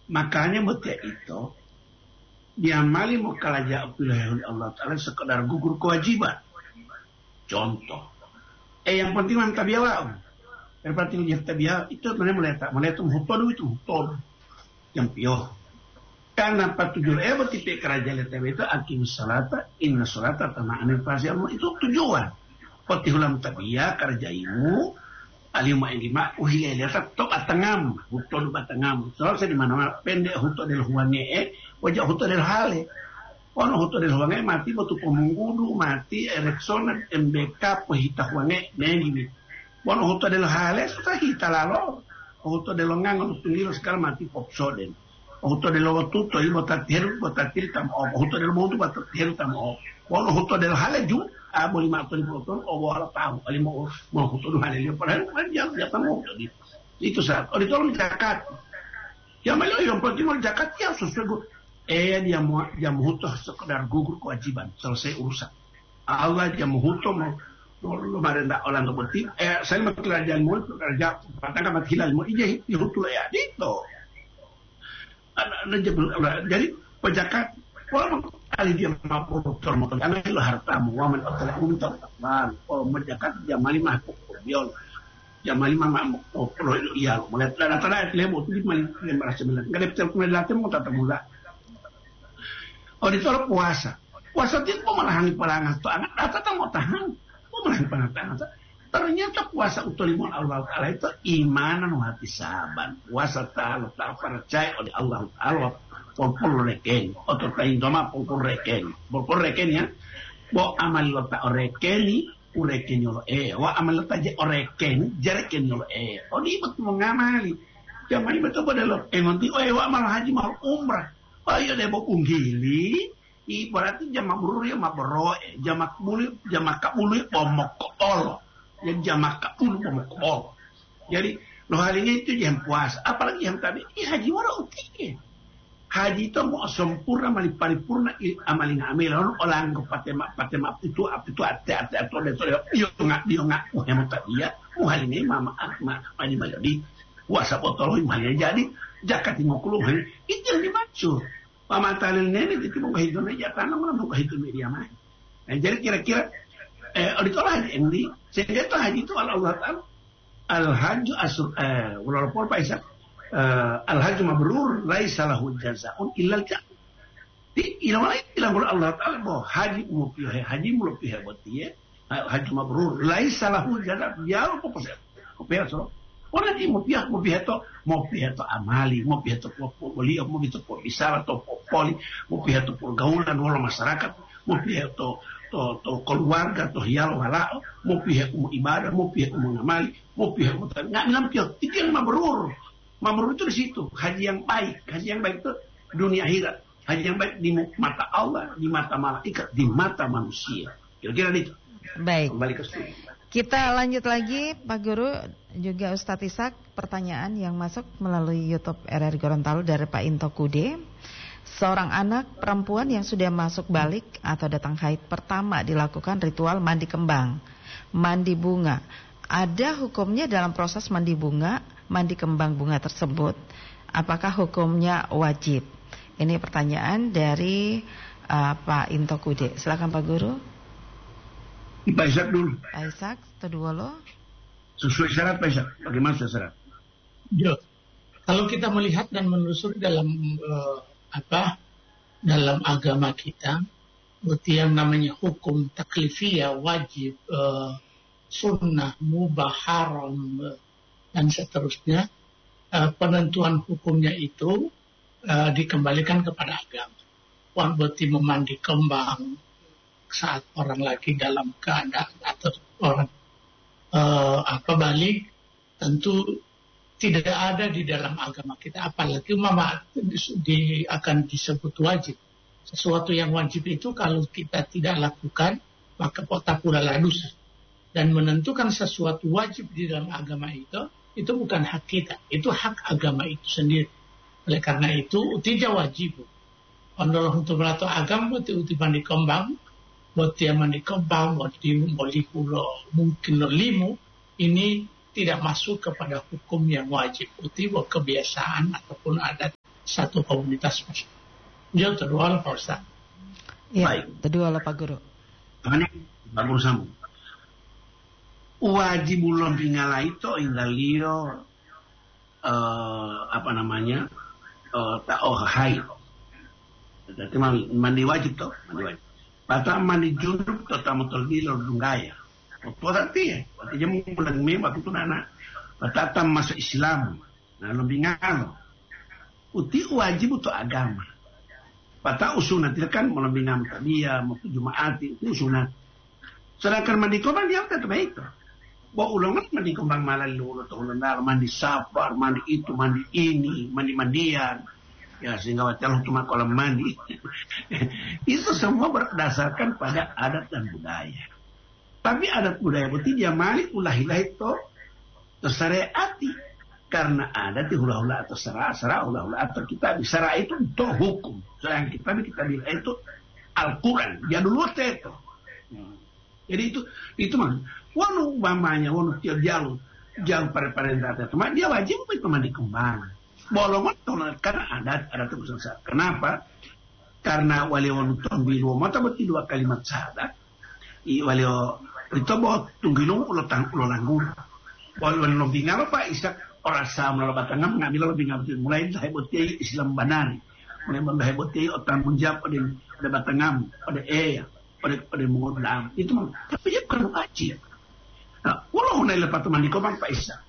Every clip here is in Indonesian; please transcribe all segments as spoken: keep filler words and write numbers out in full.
Makanya betia itu diamali mau kalaja oleh Allah Ta'ala sekedar gugur kewajiban. Contoh. Eh yang penting man tabiawa. Yang penting yang tabiawa itu mana melihat melihat hutun itu hutun yang pio. Karena tujuan eh bertipe kerajaan itu akim salata inna salata tama'anil fasial itu tujuan. Petihulam tabiya kerjaimu alima lima uhiya lihat tok atangam hutun batangam. Soal saya di mana pendek hutun del huange eh wajah hutun del hale. Ono hutun del huange mati batu pemunggudu mati ereksona M B K pehita huange nengi. Ono hutun del hale sudah hita lalo. Hutun del ngangon tunggil sekarang mati popsoden. Hutun del watuto ibo tatir botatir tam op. Hutun del botu batir tam op. Ono hutun del hale ju abo lima atau lima tahun, oh wala tahu, kali mau mau hutun hale dia padahal kan dia dia tamu jadi itu saat. Oh ditolong zakat. Ya malah yang penting mau zakat ya sesuai. Eh dia mau dia mau hutun sekedar gugur kewajiban selesai urusan. Allah dia mau hutun mau lu marenda orang berarti eh saya mau kerajaan mau kerja patang kamat hilal mau ije hutun ya itu. Jadi pejakat walaupun kali dia mampu dokter motor karena itu hartamu waman otak untuk takban oh menjakat jamali mah biol jamali mah oh pro itu iya melihat data-data itu lemo itu di merasa bilang nggak ada betul kemudian mau tatap mula oh ditolak puasa puasa itu mau menahan perangas tuh anak data tak mau tahan mau menahan perangas ternyata puasa utulimon Allah Ta'ala itu imanan hati saban puasa ta'ala tak percaya oleh Allah Ta'ala pokok reken, atau kain doma pokok reken, pokok reken ya, bo amal lota rekeni, ureken yolo eh, wa amal lota je oreken, jareken yolo eh, oh ini betul mengamali, jangan ini betul pada lo, eh nanti, oh wa amal haji mal umrah, oh iya deh bo unggili, ibaratnya jamak burur ya ma bero, eh jamak bulu, jamak kabulu pomok kol, yang jamak kabulu pomok kol, jadi lo hari ini itu jam puasa, apalagi yang tadi, ini haji wara uti. Haji itu mau sempurna mali paripurna amali ngamil orang orang ke patema patema itu apa itu ate ate atau itu yo nggak dia nggak mau hemat dia mau hari ini mama akma mani jadi puasa botol ini jadi zakat lima puluh itu yang dimaksud mama talil nenek itu mau kehidupan aja tanah mana mau kehidupan dia mah nah jadi kira-kira eh ditolak haji ini sehingga itu haji itu Allah Taala al hajju asr eh walaupun Pak Isa Uh, al-hajj mabrur laisa lahu jazaa'un illa al-jannah. Di ilmu lain bilang Allah Taala bahwa haji mupiah haji mupiah buat dia al-hajj mabrur laisa lahu jazaa'un ya apa pasal. Mupiah so. Orang di mupiah mupiah to mupiah to amali mupiah to poli mupiah to bisa atau poli mupiah to pergaulan wala masyarakat mupiah to to to keluarga to hial wala mupiah umum ibadah mupiah umum amali mupiah enggak bilang piah itu yang mabrur. Mabrur itu di situ, haji yang baik, haji yang baik itu dunia akhirat, haji yang baik di mata Allah, di mata malaikat, di mata manusia. Kira-kira itu. Baik. Kembali ke studi. Kita lanjut lagi, Pak Guru, juga Ustadz Ishak, pertanyaan yang masuk melalui YouTube R R Gorontalo dari Pak Into Kude. Seorang anak perempuan yang sudah masuk balik atau datang haid pertama dilakukan ritual mandi kembang, mandi bunga. Ada hukumnya dalam proses mandi bunga, mandi kembang bunga tersebut? Apakah hukumnya wajib? Ini pertanyaan dari uh, Pak Into Kude. Silakan Pak Guru. Pak Ishak dulu. Pak Ishak, kedua lo. Sesuai syarat Pak Ishak. Bagaimana sesuai syarat? Ya. Kalau kita melihat dan menelusuri dalam uh, apa dalam agama kita, berarti yang namanya hukum taklifiyah, wajib, uh, sunnah, mubah, haram, dan seterusnya, uh, penentuan hukumnya itu uh, dikembalikan kepada agama. Wan berarti memandi kembang saat orang lagi dalam keadaan atau orang uh, apa balik, tentu tidak ada di dalam agama kita. Apalagi mama di, di, akan disebut wajib. Sesuatu yang wajib itu kalau kita tidak lakukan, maka kota pula dosa. Dan menentukan sesuatu wajib di dalam agama itu, itu bukan hak kita, itu hak agama itu sendiri. Oleh karena itu, utija wajib. Allah untuk melato agama, uti uti mandi kembang, buat dia mandi kembang, buat dia moli pulau, mungkin limu, ini tidak masuk kepada hukum yang wajib. Uti buat kebiasaan ataupun adat satu komunitas muslim. Yang kedua Pak Ustaz. Ya, Baik. kedua Pak Guru. Makanya Pak Guru sambung. Wajib ulun pingala itu indalio uh, apa namanya uh, tak oh hai. Jadi mandi wajib toh, mandi wajib. Bata mandi junub toh tamu terdilo dunggaya. Itu artinya, artinya mulang me waktu itu nana. Bata tam masuk Islam, nah lebih ngalo. Uti wajib untuk agama. Bata usunat itu kan mau lebih ngam dia mau Jumaat itu usunat. Sedangkan mandi korban dia tetap itu. Bawa ulangan mandi kembang malalu, atau ulang mandi safar, mandi itu, mandi ini, mandi mandian. Ya sehingga wajah cuma kolam mandi. Itu semua berdasarkan pada adat dan budaya. Tapi adat budaya berarti dia malik ulah-ilah itu tersyariati. Karena adat di hula-hula atau serah-serah hula-hula atau kita bicara itu untuk hukum. Sedangkan kita kita bilang itu Al-Quran. Dia dulu itu. Jadi itu itu mah wanu mamanya wanu tiap jalur jalur pada perintah teman dia wajib itu mandi kembang bolongan tolak karena adat adat itu besar. Kenapa? Karena wali wanu tunggilu mata berarti dua kalimat syahadat i wali itu bawa tunggilu ulo tang ulo langgur wali wanu lebih ngapa Pak Ishak orang sama lalu batangam ngambil lebih ngambil mulai dah hebatnya Islam banari mulai dah hebatnya otak punjab pada pada batangam pada eh pada pada mengodam itu mah tapi dia bukan wajib. Nah, walau hendak lepas teman di komang Pak Isa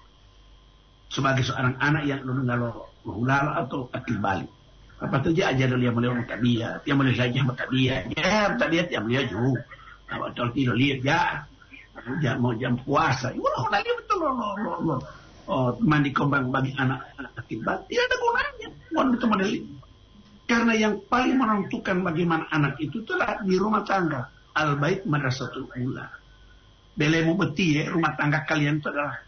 sebagai seorang anak yang nungalo nungalo atau akil balik apa tu dia ajar dia mulai orang dia dia mulai saja mata dia ya tadi dia mulai juga apa tu dia lihat ya jam mau jam puasa walau hendak dia betul lo lo lo oh teman di komang bagi anak akil balik tidak ada gunanya walau teman dia. Karena yang paling menentukan bagaimana anak itu telah di rumah tangga. Al-bait madrasatul ula. Belemu beti ya, rumah tangga kalian itu adalah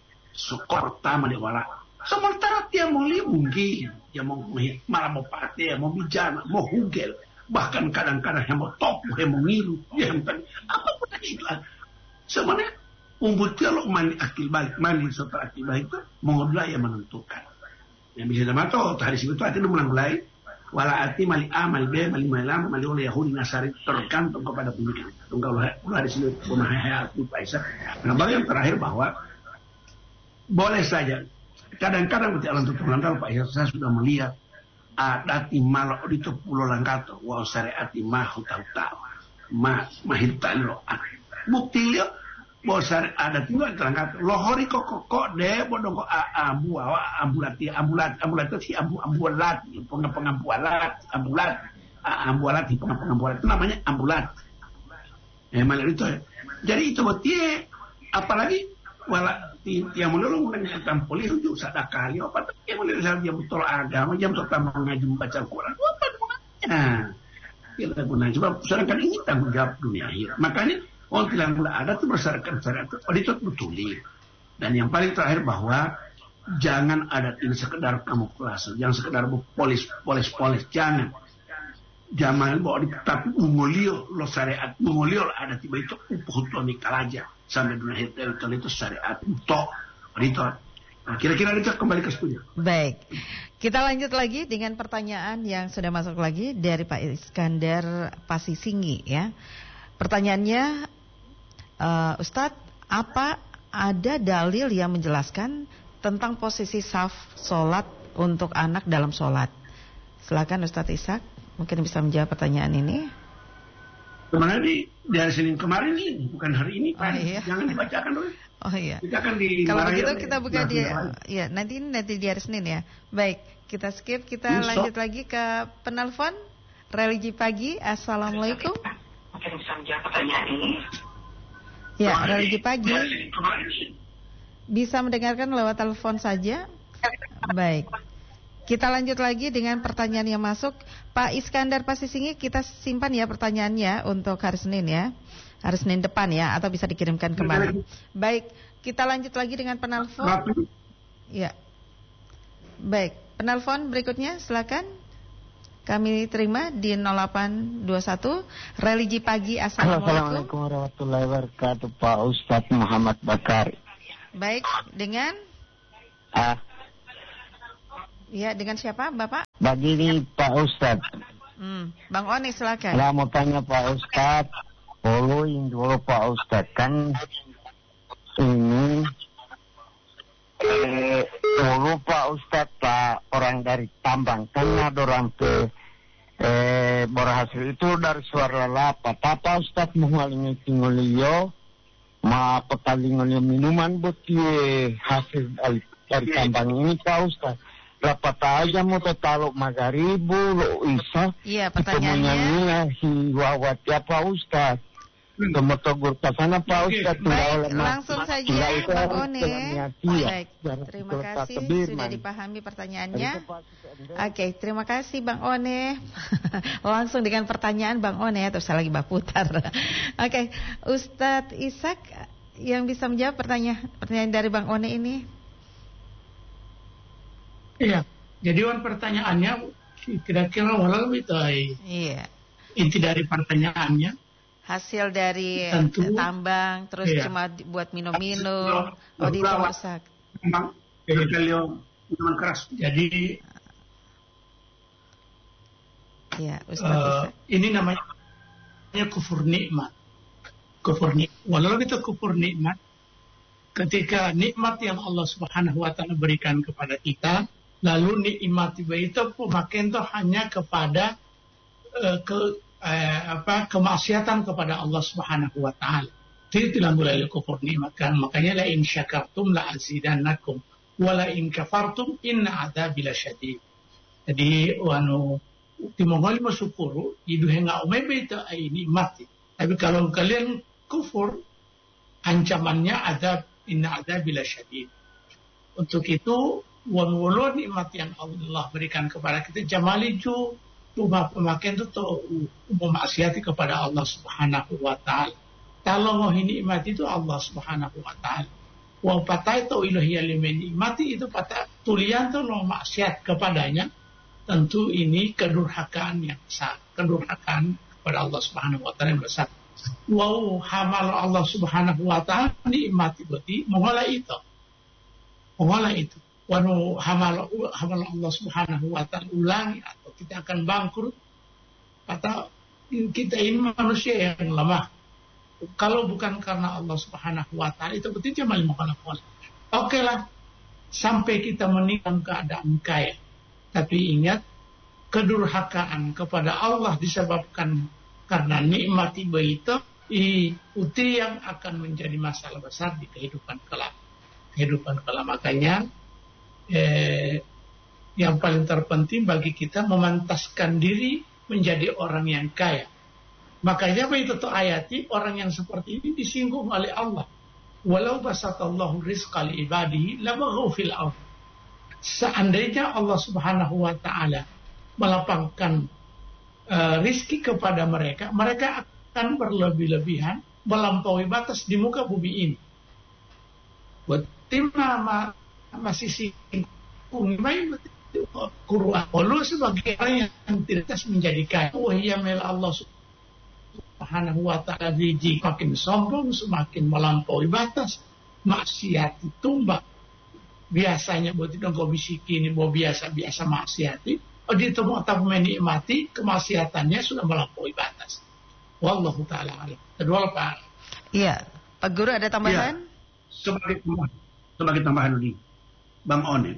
sukor pertama di wala. Sementara dia mau li mungkin. Dia mau malah mau pate, mau bijana, mau hugel. Bahkan kadang-kadang yang mau top, yang mau ngilu. Yang tadi, apapun itu. Sebenarnya, umbutnya lo mandi akil balik. Mandi setelah akil balik itu, mau yang menentukan. Yang bisa sama tuh, hari itu hati itu mulai wala ati mali A, mali B, mali malam, mali oleh Yahudi Nasari tergantung kepada pendidikan. Tunggal ulah di sini punah hayat Pak Isa. Nah, baru yang terakhir bahwa boleh saja kadang-kadang ketika alam terpengantal Pak Isa saya sudah melihat adati malo itu pulau langkato wa syariati ma hutau ma mahita lo. Bukti dia bahwa ada tinggal terangkat lohori kok kok deh bodong kok ambu awa ambulati ambulat ambulat itu si ambu ambulat pengap pengampualat ambulat ambulat di pengap pengampualat itu namanya ambulat eh malah itu jadi itu berarti apalagi wala yang menurut mengenai tampoli itu sadar kali apa yang menurut dia betul agama jam pertama ngaji membaca Al-Quran apa gunanya kita gunanya coba sedangkan ini tanggung jawab dunia akhirat makanya orang bilang mula ada itu berdasarkan syariat itu itu betul. Dan yang paling terakhir bahwa jangan adat ini sekedar kamuflase, jangan sekedar polis polis polis jangan. Jangan bawa di tapi umulio lo syariat umulio adat tiba itu upuh nikalaja sampai dunia itu itu syariat itu itu. Nah, kira-kira kita kembali ke studio. Baik. Kita lanjut lagi dengan pertanyaan yang sudah masuk lagi dari Pak Iskandar Pasisinggi ya. Pertanyaannya, uh, Ustadz, apa ada dalil yang menjelaskan tentang posisi saf sholat untuk anak dalam sholat? Silakan Ustadz Ishak, mungkin bisa menjawab pertanyaan ini. Sebenarnya di dari Senin kemarin ini, bukan hari ini, Pak. Oh, iya. Jangan dibacakan dulu. Oh iya. Kita kan di kalau begitu ya, kita buka di, ya nanti ini nanti di hari Senin ya. Baik, kita skip, kita Besok. lanjut lagi ke penelpon. Religi pagi, assalamualaikum. Mungkin bisa menjawab pertanyaan ini. Ya, religi pagi. Bisa mendengarkan lewat telepon saja. Baik. Kita lanjut lagi dengan pertanyaan yang masuk. Pak Iskandar Pasisinggi, kita simpan ya pertanyaannya untuk hari Senin ya. Hari Senin depan ya, atau bisa dikirimkan kembali. Baik, kita lanjut lagi dengan penelpon. Ya. Baik, penelpon berikutnya silakan. Kami terima di nol delapan dua satu Religi Pagi. Assalamualaikum. Assalamualaikum warahmatullahi wabarakatuh. Pak Ustadz Muhammad Bakar. Baik, dengan Ah, Ya, dengan siapa, Bapak? Begini Pak Ustadz. Hmm, Bang Oni silakan. Saya mau tanya Pak Ustadz, following dulu Pak Ustadz, kan ini eh, dulu Pak Ustadz Pak orang dari tambang, kan ada orang ke eh, berhasil itu dari suara lapa. Pak Ustadz mengalingi tinggalio, ma petalingolio minuman buat hasil dari, dari tambang ini Pak Ustadz. Dapat aja mau taruh magaribu lo isa. Iya, pertanyaannya. Si wawat ya Pak Ustaz. Temu togur ke sana Pak Ustaz. Baik, langsung saja Bang One. Baik, terima kasih sudah dipahami pertanyaannya. Oke, terima kasih Bang One. Langsung dengan pertanyaan Bang One, terus saya lagi berputar. Oke, Ustadz Ishak yang bisa menjawab pertanyaan pertanyaan dari Bang One ini. Iya, jadi wan pertanyaannya kira-kira walau itu iya. Inti dari pertanyaannya hasil dari tentu, tambang terus iya. Cuma buat minum-minum, oh itu rusak. Tambang, kalau minuman keras. Jadi ya, uh, ini namanya kufur nikmat. Kufur nikmat. Walau itu kufur nikmat, ketika nikmat yang Allah Subhanahu wa taala berikan kepada kita, lalu nikmat itu pemakaian itu hanya kepada uh, ke uh, apa kemaksiatan kepada Allah Subhanahu wa taala. Itu tidak boleh kufur nikmat kan. Makanya la in syakartum la azidannakum wa la in kafartum inna adzabi lasyadid. Jadi wanu timongol bersyukur itu hendak umebe itu ai nikmat. Tapi kalau kalian kufur, ancamannya adab, inna adzabi lasyadid. Untuk itu walau nikmat yang Allah berikan kepada kita jamaliju rumah pemakaian itu memaksiati kepada Allah Subhanahu wa taala. Kalau mau nikmat itu Allah Subhanahu wa taala. Wa patai to ilahi liman nikmati itu patah tulian itu no maksiat kepadanya. Tentu ini kedurhakaan yang besar, kedurhakaan kepada Allah Subhanahu wa taala yang besar. Wow, hamal Allah Subhanahu wa taala nikmati berarti mengolah itu. Mengolah itu. Wanu hamal hamal Allah Subhanahu wa taala ulangi atau kita akan bangkrut atau kita ini manusia yang lemah. Kalau bukan karena Allah Subhanahu wa taala itu berarti jamal mukhalaf. Oke lah, sampai kita meninggal keadaan kaya. Tapi ingat, kedurhakaan kepada Allah disebabkan karena nikmat tiba itu itu yang akan menjadi masalah besar di kehidupan kelak. Kehidupan kelak makanya Eh, yang paling terpenting bagi kita memantaskan diri menjadi orang yang kaya. Makanya apa itu tuh ayati orang yang seperti ini disinggung oleh Allah. Walau basatallahu rizqa li ibadihi labaghaw fil ardh. Seandainya Allah Subhanahu wa taala melapangkan uh, rizki kepada mereka, mereka akan berlebih-lebihan melampaui batas di muka bumi ini. Buat tim nama masih singkung main Quran Allah sebagai orang yang tidak menjadi kaya. Wahiyamil Allah Subhanahu wa taala biji makin sombong, semakin melampaui batas, maksiat tumbak. Biasanya buat itu kau bisikin, buat biasa-biasa maksiati. Oh di tempat tak menikmati kemaksiatannya sudah melampaui batas. Wallahu taala alam. Kedua Pak. Iya, Pak Guru ada tambahan? Ya, sebagai tambahan, sebagai tambahan ini. Bang One.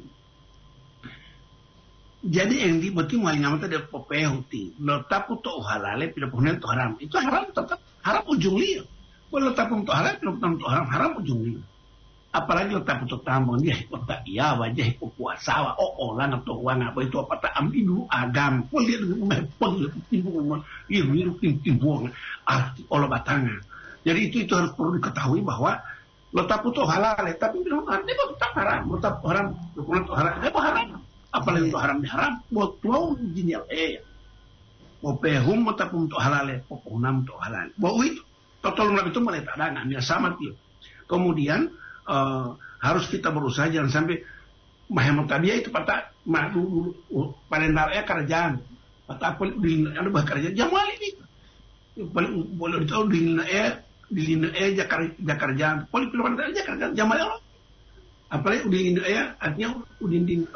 Jadi yang dibuat mulai nama tadi pepehuti. Letak untuk halal, tidak punya untuk haram. Itu haram tetap haram ujung liu. Kalau letak untuk halal, tidak untuk haram, haram ujung liu. Apalagi letak untuk tambang dia letak iya wajah itu puasa. Oh orang atau uang apa itu apa tak ambil dulu agam. Kau lihat dengan peng timbung, iya biru timbung arti olah batangnya. Jadi itu itu harus perlu diketahui bahwa letak untuk halal, tapi belum ada letak haram, letak haram, letak haram, itu haram. Apalagi untuk haram diharam, buat tuau jinjal eh, mau pehum letak untuk halal, pohonam untuk halal. Bahwa itu total mulai itu mulai tak ada, nggak sama dia. Kemudian uh, harus kita berusaha jangan sampai Muhammad tadi itu patah madu paling naraya kerjaan, patah apa di ada bah kerjaan, jamal ini paling boleh tahu di naraya di lina eh jakar jakarjaan poli piluan aja kerja jamal Allah apalagi udin eh artinya udin din eh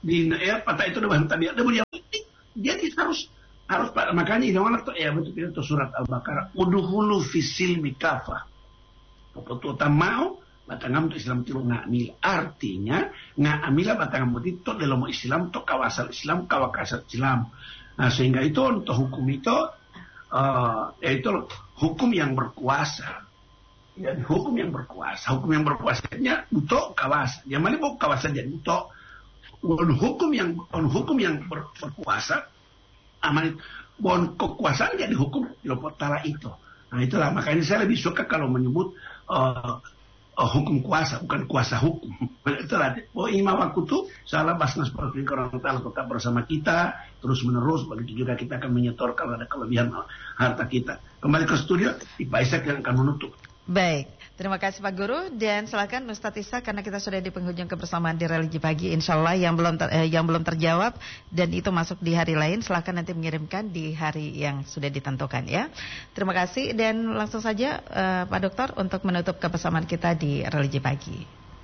di ya patah itu dengan tabiat dia jadi harus harus makanya ini orang tuh ya betul itu surat Al-Baqarah udhulu fisil mikafah apa mau batangam tu Islam tiru ngamil artinya ngamila batangam itu dalam Islam to kawasan Islam kawasan Islam. Nah sehingga itu untuk hukum itu uh, yaitu hukum yang berkuasa. Ya, hukum yang berkuasa, hukum yang berkuasanya untuk kawasan. Yang mana mau kawasan jadi untuk hukum yang hukum yang ber, berkuasa aman bon kekuasaan jadi hukum lopotala itu. Nah itulah makanya saya lebih suka kalau menyebut uh, uh, hukum kuasa bukan kuasa hukum. Itulah oh imam waktu itu salah basnas seperti orang taala tetap bersama kita terus menerus begitu juga kita akan menyetor kalau ada kelebihan harta kita. Kembali ke studio Pak Ishak yang akan menutup. Baik, terima kasih Pak Guru dan silakan Ustadz Ishak karena kita sudah di penghujung kebersamaan di Religi Pagi. Insya Allah yang belum ter, eh, yang belum terjawab dan itu masuk di hari lain silakan nanti mengirimkan di hari yang sudah ditentukan ya. Terima kasih dan langsung saja eh, Pak Dokter untuk menutup kebersamaan kita di Religi Pagi.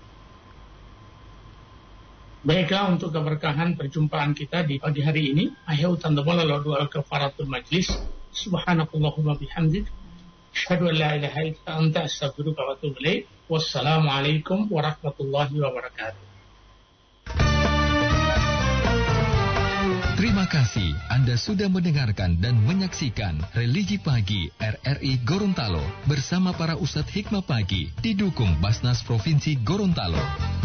Baiklah untuk keberkahan perjumpaan kita di pagi hari ini. Ayo tandamola lo doa kafaratul majlis. Subhanakallahumma bihamdik. Asyhadu an la ilaha illa anta astaghfiruka wa atubu ilaik. Wassalamualaikum warahmatullahi wabarakatuh. Terima kasih Anda sudah mendengarkan dan menyaksikan Religi Pagi R R I Gorontalo bersama para Ustadz Hikmah Pagi didukung Basnas Provinsi Gorontalo.